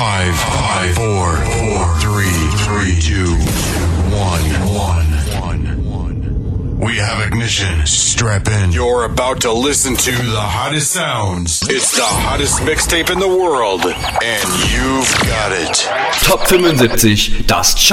5, 4, 3, 2, 1. We have ignition. Strap in. You're about to listen to the hottest sounds. It's the hottest mixtape in the world. And you've got it. Top 75, das